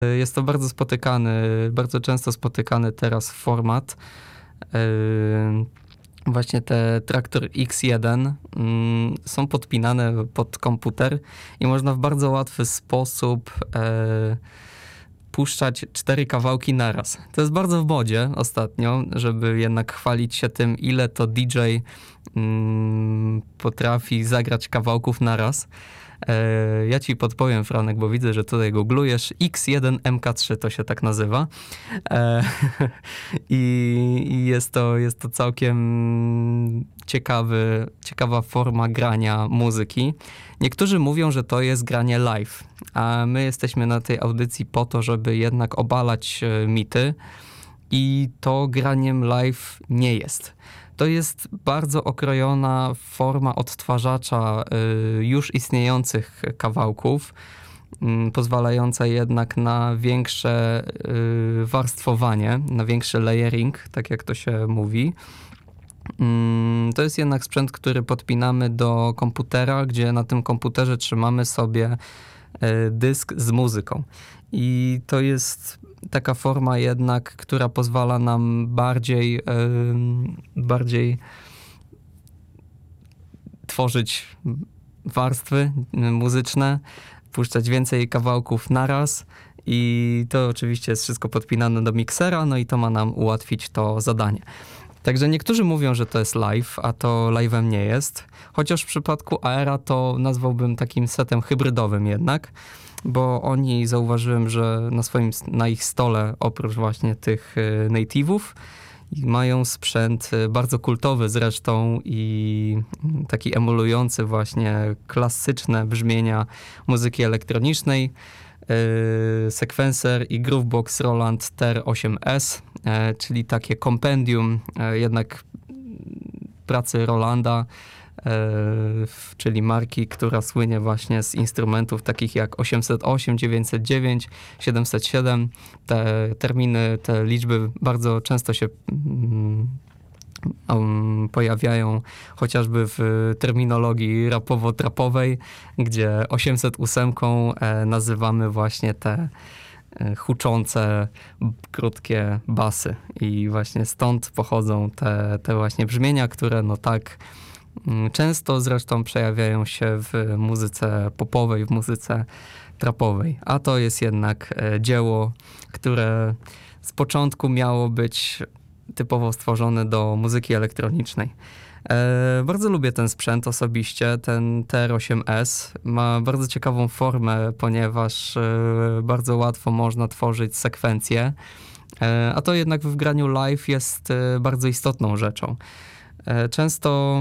Jest to bardzo często spotykany teraz format. Właśnie te Traktor X1 są podpinane pod komputer i można w bardzo łatwy sposób puszczać 4 kawałki naraz. To jest bardzo w modzie ostatnio, żeby jednak chwalić się tym, ile to DJ potrafi zagrać kawałków naraz. Ja ci podpowiem, Franek, bo widzę, że tutaj googlujesz. X1 MK3 to się tak nazywa. I jest to całkiem ciekawa forma grania muzyki. Niektórzy mówią, że to jest granie live, a my jesteśmy na tej audycji po to, żeby jednak obalać mity i to graniem live nie jest. To jest bardzo okrojona forma odtwarzacza już istniejących kawałków, pozwalająca jednak na większe warstwowanie, na większy layering, tak jak to się mówi. To jest jednak sprzęt, który podpinamy do komputera, gdzie na tym komputerze trzymamy sobie dysk z muzyką. I to jest taka forma jednak, która pozwala nam bardziej tworzyć warstwy muzyczne, puszczać więcej kawałków naraz i to oczywiście jest wszystko podpinane do miksera, no i to ma nam ułatwić to zadanie. Także niektórzy mówią, że to jest live, a to live'em nie jest. Chociaż w przypadku Aera to nazwałbym takim setem hybrydowym jednak, bo oni, zauważyłem, że na ich stole, oprócz właśnie tych native'ów, mają sprzęt bardzo kultowy zresztą i taki emulujący właśnie klasyczne brzmienia muzyki elektronicznej. Sequencer i Groovebox Roland TR-8S, czyli takie kompendium jednak pracy Rolanda, czyli marki, która słynie właśnie z instrumentów takich jak 808, 909, 707. Te terminy, te liczby bardzo często się pojawiają chociażby w terminologii rapowo-trapowej, gdzie 808 nazywamy właśnie te huczące, krótkie basy i właśnie stąd pochodzą te właśnie brzmienia, które no tak często zresztą przejawiają się w muzyce popowej, w muzyce trapowej. A to jest jednak dzieło, które z początku miało być typowo stworzone do muzyki elektronicznej. Bardzo lubię ten sprzęt osobiście, ten TR-8S. Ma bardzo ciekawą formę, ponieważ bardzo łatwo można tworzyć sekwencje, a to jednak w graniu live jest bardzo istotną rzeczą. Często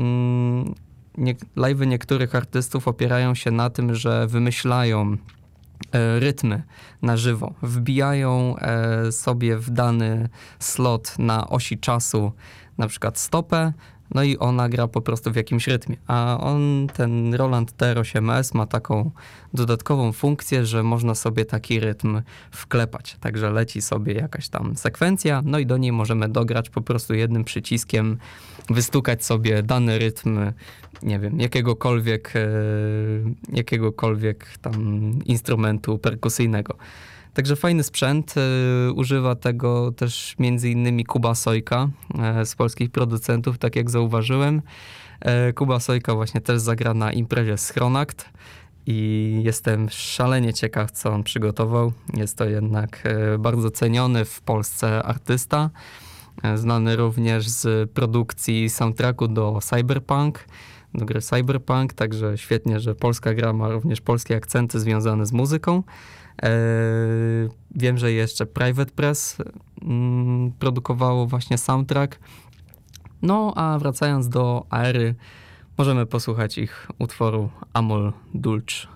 live'y niektórych artystów opierają się na tym, że wymyślają rytmy na żywo, wbijają sobie w dany slot na osi czasu na przykład stopę, no i ona gra po prostu w jakimś rytmie. A ten Roland TR-8S ma taką dodatkową funkcję, że można sobie taki rytm wklepać. Także leci sobie jakaś tam sekwencja, no i do niej możemy dograć po prostu jednym przyciskiem, wystukać sobie dany rytm, nie wiem, jakiegokolwiek tam instrumentu perkusyjnego. Także fajny sprzęt. Używa tego też między innymi Kuba Sojka z polskich producentów, tak jak zauważyłem. Kuba Sojka właśnie też zagra na imprezie Schronakt i jestem szalenie ciekaw, co on przygotował. Jest to jednak bardzo ceniony w Polsce artysta, znany również z produkcji soundtracku do Cyberpunk, do gry Cyberpunk, także świetnie, że polska gra ma również polskie akcenty związane z muzyką. Wiem, że jeszcze Private Press produkowało właśnie soundtrack. No a wracając do Aery, możemy posłuchać ich utworu Amol Dulcz.